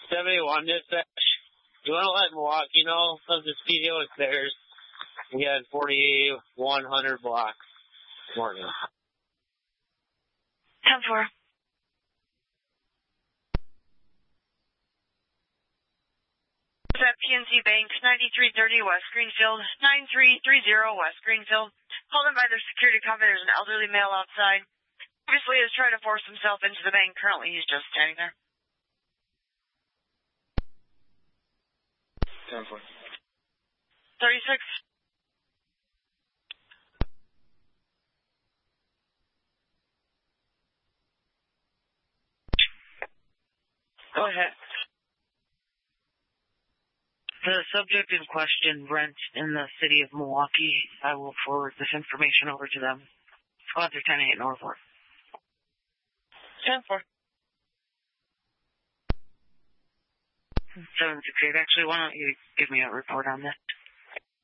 781 dispatch. You want to let Milwaukee know of the studio is theirs. We had 4100 blocks this morning. 10-4. At PNC Bank, 9330 West Greenfield, 9330 West Greenfield. Called in by their security company. There's an elderly male outside. Obviously, he was trying to force himself into the bank. Currently, he's just standing there. 10-4. 36. Go ahead. The subject in question rents in the city of Milwaukee. I will forward this information over to them. Sponsor 108 Northward. 10-4. 768. Actually, why don't you give me a report on this?